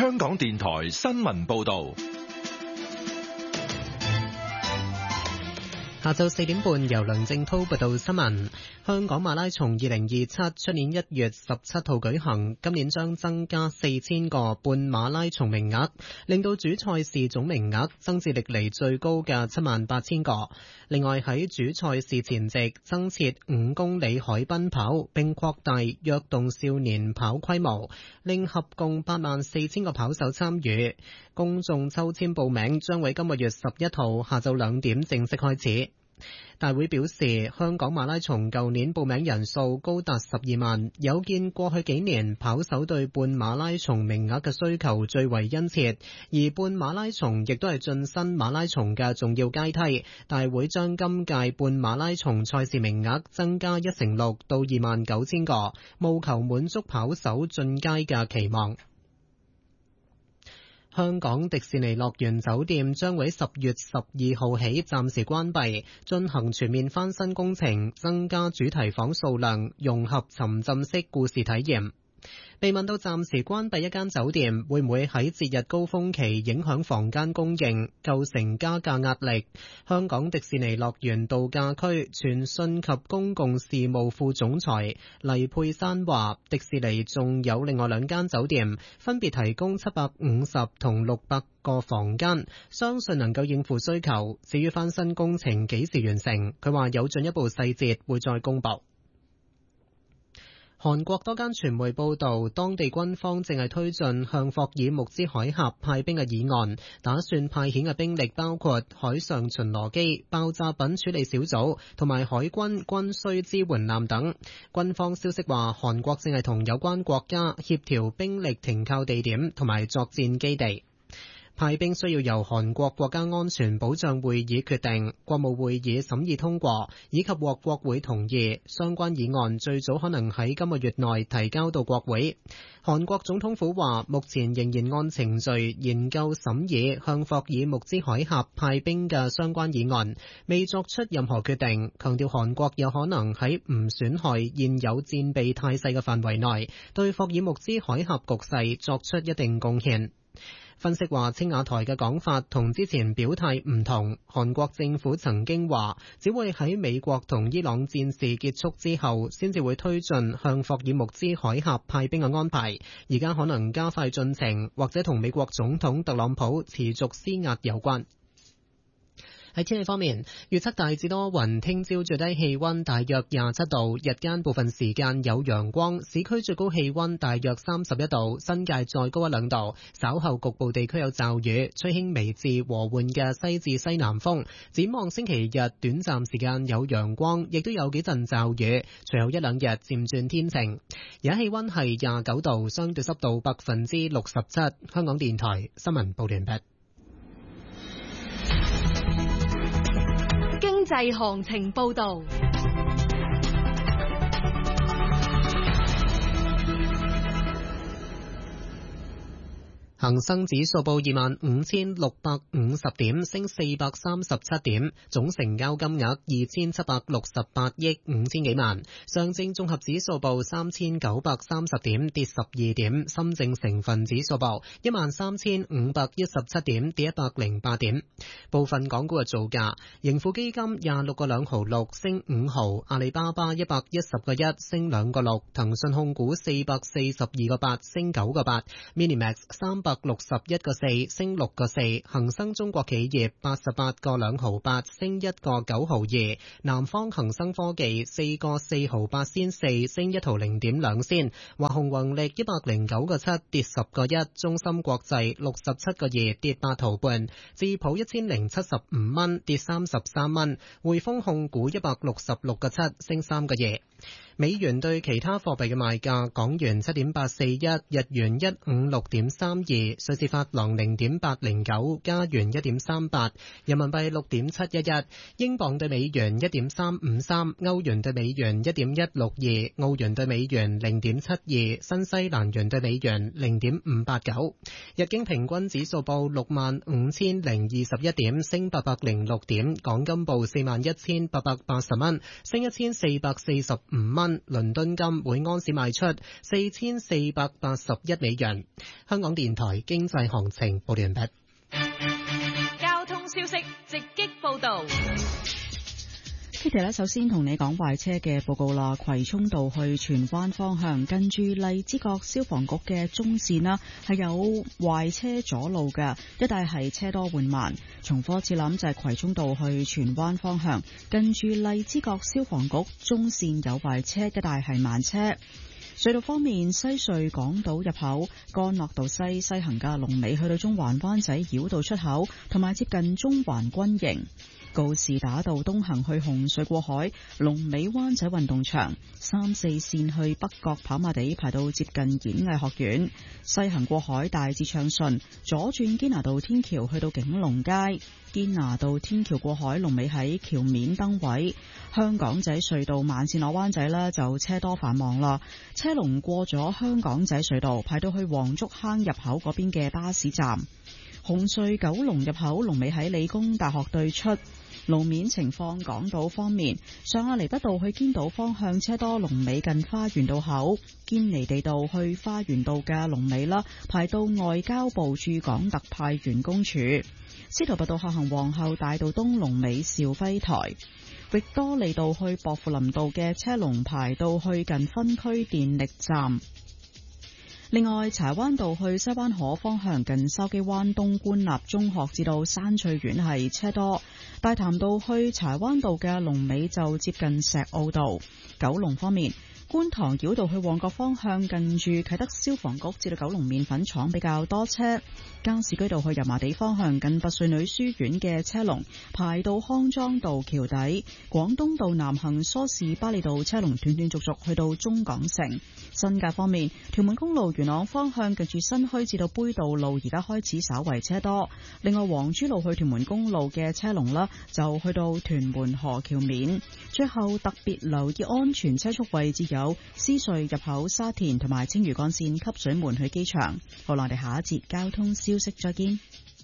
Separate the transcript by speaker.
Speaker 1: 香港電台新聞報道。
Speaker 2: 下晝4點半，由梁正滔報道新聞。香港馬拉松2027出年1月17號舉行，今年將增加4000個半馬拉松名額，令到主賽事總名額增至歷嚟最高嘅78000個。另外喺主賽事前夕增設5公里海濱跑，並擴大躍動少年跑規模，令合共84000個跑手參與。公眾抽籤報名將會今個月11號下晝2點正式開始。大會表示，香港馬拉松舊年報名人數高達12萬，有見過去幾年跑手對半馬拉松名額嘅需求最為殷切，而半馬拉松亦都係晉身馬拉松嘅重要階梯。大會將今屆半馬拉松賽事名額增加1.6%到29000個，務求滿足跑手進階嘅期望。香港迪士尼樂園酒店將會10月12號起暫時關閉，進行全面翻新工程，增加主題房數量，融合沉浸式故事體驗。被問到暫時關閉一間酒店會唔會喺節日高峰期影響房間供應，構成加價壓力，香港迪士尼樂園度假區傳訊及公共事務副總裁黎佩珊話，迪士尼仲有另外2間酒店，分別提供750同600個房間，相信能夠應付需求。至於翻新工程幾時完成，佢話有進一步細節會再公佈。韓國多間傳媒報道，當地軍方正係推進向霍爾木茲海峽派兵嘅議案，打算派遣嘅兵力包括海上巡邏機、爆炸品處理小組同埋海軍軍需支援艦等。軍方消息話，韓國正係同有關國家協調兵力停靠地點同埋作戰基地。派兵需要由韓國國家安全保障會議決定，國務會議審議通過，以及獲國會同意。相關議案最早可能喺今個月內提交到國會。韓國總統府話，目前仍然按程序研究審議向霍爾木茲海峽派兵嘅相關議案，未作出任何決定，強調韓國有可能喺唔損害現有戰備態勢嘅範圍內，對霍爾木茲海峽局勢作出一定貢獻。分析話，青瓦台嘅講法同之前表態唔同。韓國政府曾經話，只會喺美國同伊朗戰事結束之後，先至會推進向霍爾木茲海峽派兵嘅安排。而家可能加快進程，或者同美國總統特朗普持續施壓有關。喺天氣方面，預測大致多雲，聽朝最低氣溫大約27度，日間部分時間有陽光，市區最高氣溫大約31度，新界再高1-2度。稍後局部地區有驟雨，吹輕微至和緩嘅西至西南風。展望星期日，短暫時間有陽光，亦都有幾陣驟雨，隨後1-2日漸轉天晴。而家氣溫係29度，相對濕度67%。香港電台新聞報完畢。
Speaker 3: 經濟行情報道。
Speaker 2: 恒生指數報25,650點，升437點，總成交金額2768億5千幾萬。上證綜合指數報3930點，跌12點。深證成分指數報13517點，跌108點。部分港股嘅造價：盈富基金26個2毫6，升5毫；阿里巴巴110個1，升2個6；騰訊控股442個8，升9個8； Minimax 361個4，升6個4；恒生中國企業88個2毫8，升1個9毫2；南方恒生科技4個4毫8仙4，升1毫0.2仙；華虹宏力109個7，跌10個1；中芯國際67個2，跌8毫半；智普1075蚊，跌33蚊；匯豐控股166個7，升3個2。美元對其他貨幣嘅賣價：港元7.841，日元156.32，瑞士法郎0.809，加元1.38，人民幣6.711，英鎊對美元1.353，歐元對美元1.162，澳元對美元0.72，新西蘭元對美元0.589。日經平均指數報65,021點，升806點。港金報41,880蚊，升1445蚊。 關，倫敦金每盎司賣出4481美元。香港電台經濟行情報完畢。
Speaker 3: 交通消息直擊報道。
Speaker 4: Kitty 咧，首先同你講壞車嘅報告啦。葵涌道去荃灣方向，近住荔枝角消防局嘅中線啦，係有壞車阻路嘅，一帶係車多緩慢。重複次諗就係葵涌道去荃灣方向，近住荔枝角消防局中線有壞車，一帶係慢車。隧道方面，西隧港島入口干諾道西行嘅龍尾去到中環灣仔繞道出口，同埋接近中環軍營。告士打道東行去紅隧過海，龍尾灣仔運動場；3、4線去北角跑馬地排到接近演藝學院。西行過海大致暢順，左轉堅拿道天橋去到景隆街，堅拿道天橋過海龍尾喺橋面燈位。香港仔隧道慢線落灣仔呢就車多繁忙啦，車龍過咗香港仔隧道排到去黃竹坑入口嗰邊嘅巴士站。紅隧九龍入口龍尾喺理工大學對出。路面情況，港島方面，上亞厘畢道去堅道方向車多，龍尾近花園道口；堅尼地道去花園道嘅龍尾啦，排到外交部駐港特派員公署。司徒拔道下行皇后大道東龍尾兆輝台；域多利道去薄扶林道嘅車龍排到去近分區電力站。另外，柴灣道去西灣河方向近筲箕灣東官立中學至到山翠苑係車多，大潭道去柴灣道嘅龍尾就接近石澳道。九龍方面，觀塘繞道去旺角方向近住啟德消防局至到九龍麵粉廠比較多車。加士居道去油麻地方向近拔萃女書院嘅車龍排到康莊道橋底。廣東道南行梳士巴利道車龍斷斷續續去到中港城。新界方面，屯門公路元朗方向近住新墟至到杯渡路而家開始稍為車多。另外，黃珠路去屯門公路嘅車龍啦就去到屯門河橋面。最後特別留意安全車速位置有獅隧入口、沙田同埋青嶼幹線汲水門去機場。好啦，我哋下一節交通消息再見。